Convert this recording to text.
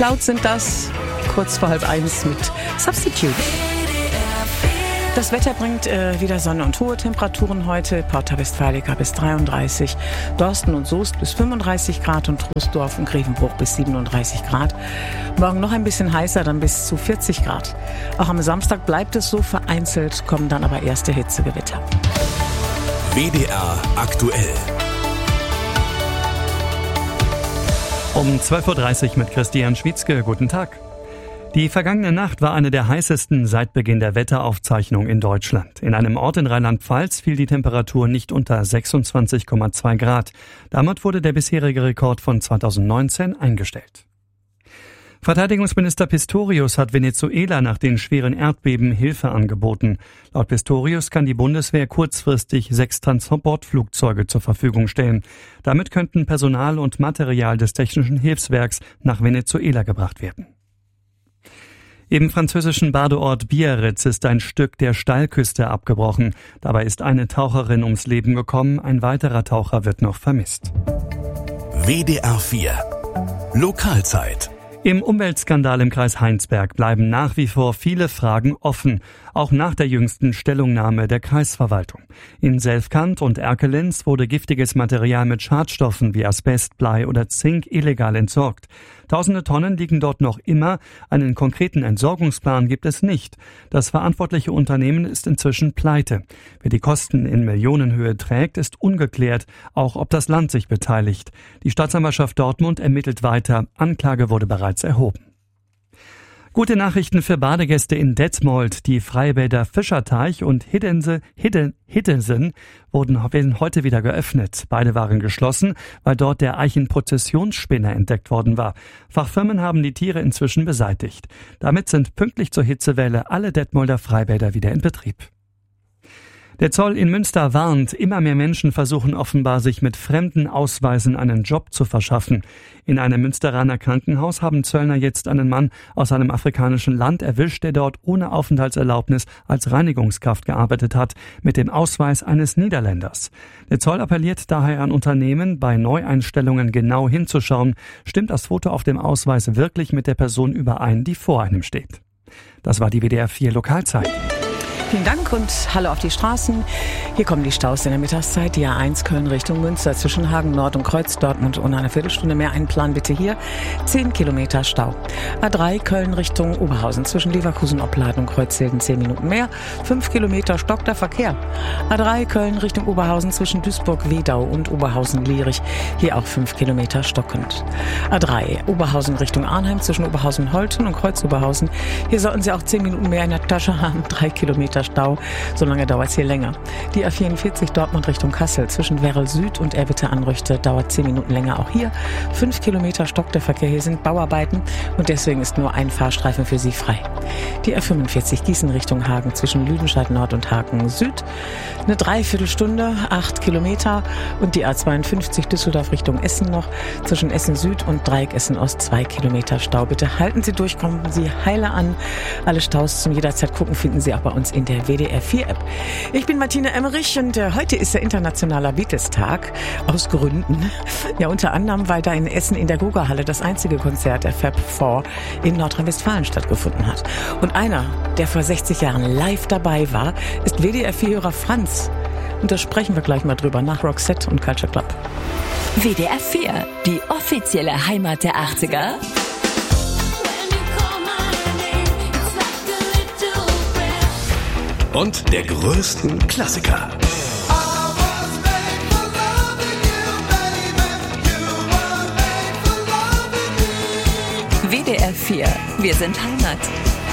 Clouds sind das, kurz vor 12:30 mit Substitute. Das Wetter bringt wieder Sonne und hohe Temperaturen heute. Porta Westfalica bis 33, Dorsten und Soest bis 35 Grad und Troisdorf und Grevenbruch bis 37 Grad. Morgen noch ein bisschen heißer, dann bis zu 40 Grad. Auch am Samstag bleibt es so, vereinzelt kommen dann aber erste Hitzegewitter. WDR aktuell. Um 12:30 Uhr mit Christian Schwietzke. Guten Tag. Die vergangene Nacht war eine der heißesten seit Beginn der Wetteraufzeichnung in Deutschland. In einem Ort in Rheinland-Pfalz fiel die Temperatur nicht unter 26,2 Grad. Damit wurde der bisherige Rekord von 2019 eingestellt. Verteidigungsminister Pistorius hat Venezuela nach den schweren Erdbeben Hilfe angeboten. Laut Pistorius kann die Bundeswehr kurzfristig 6 Transportflugzeuge zur Verfügung stellen. Damit könnten Personal und Material des Technischen Hilfswerks nach Venezuela gebracht werden. Im französischen Badeort Biarritz ist ein Stück der Steilküste abgebrochen. Dabei ist eine Taucherin ums Leben gekommen, ein weiterer Taucher wird noch vermisst. WDR 4 Lokalzeit. Im Umweltskandal im Kreis Heinsberg bleiben nach wie vor viele Fragen offen, auch nach der jüngsten Stellungnahme der Kreisverwaltung. In Selfkant und Erkelenz wurde giftiges Material mit Schadstoffen wie Asbest, Blei oder Zink illegal entsorgt. Tausende Tonnen liegen dort noch immer, einen konkreten Entsorgungsplan gibt es nicht. Das verantwortliche Unternehmen ist inzwischen pleite. Wer die Kosten in Millionenhöhe trägt, ist ungeklärt, auch ob das Land sich beteiligt. Die Staatsanwaltschaft Dortmund ermittelt weiter, Anklage wurde bereits erhoben. Gute Nachrichten für Badegäste in Detmold. Die Freibäder Fischerteich und Hiddensen werden heute wieder geöffnet. Beide waren geschlossen, weil dort der Eichenprozessionsspinner entdeckt worden war. Fachfirmen haben die Tiere inzwischen beseitigt. Damit sind pünktlich zur Hitzewelle alle Detmolder Freibäder wieder in Betrieb. Der Zoll in Münster warnt, immer mehr Menschen versuchen offenbar, sich mit fremden Ausweisen einen Job zu verschaffen. In einem Münsteraner Krankenhaus haben Zöllner jetzt einen Mann aus einem afrikanischen Land erwischt, der dort ohne Aufenthaltserlaubnis als Reinigungskraft gearbeitet hat, mit dem Ausweis eines Niederländers. Der Zoll appelliert daher an Unternehmen, bei Neueinstellungen genau hinzuschauen, stimmt das Foto auf dem Ausweis wirklich mit der Person überein, die vor einem steht. Das war die WDR 4 Lokalzeit. Vielen Dank und hallo auf die Straßen. Hier kommen die Staus in der Mittagszeit. Die A1 Köln Richtung Münster zwischen Hagen Nord und Kreuz Dortmund ohne eine Viertelstunde mehr einplanen bitte hier. 10 Kilometer Stau. A3 Köln Richtung Oberhausen zwischen Leverkusen Opladen und Kreuzhilden 10 Minuten mehr. 5 Kilometer stockter Verkehr. A3 Köln Richtung Oberhausen zwischen Duisburg-Wedau und Oberhausen-Lierich. Hier auch 5 Kilometer stockend. A3 Oberhausen Richtung Arnheim zwischen Oberhausen-Holten und Kreuz-Oberhausen. Hier sollten Sie auch 10 Minuten mehr in der Tasche haben. 3 Kilometer Stau, so lange dauert es hier länger. Die A44 Dortmund Richtung Kassel zwischen Werrel Süd und Erwitte-Anrüchte dauert 10 Minuten länger. Auch hier 5 Kilometer stockt der Verkehr. Hier sind Bauarbeiten und deswegen ist nur ein Fahrstreifen für Sie frei. Die A45 Gießen Richtung Hagen zwischen Lüdenscheid Nord und Hagen Süd. Eine Dreiviertelstunde, 8 Kilometer. Und die A52 Düsseldorf Richtung Essen noch zwischen Essen Süd und Dreieck Essen Ost 2 Kilometer Stau. Bitte halten Sie durch, kommen Sie heile an. Alle Staus zum jederzeit gucken finden Sie auch bei uns in der WDR 4 App. Ich bin Martina Emmerich und heute ist der internationale Beatles-Tag. Aus Gründen. Ja, unter anderem, weil da in Essen in der Goga-Halle das einzige Konzert der Fab Four in Nordrhein-Westfalen stattgefunden hat. Und einer, der vor 60 Jahren live dabei war, ist WDR 4-Hörer Franz. Und da sprechen wir gleich mal drüber nach Roxette und Culture Club. WDR 4, die offizielle Heimat der 80er. Und der größten Klassiker. WDR 4, wir sind Heimat.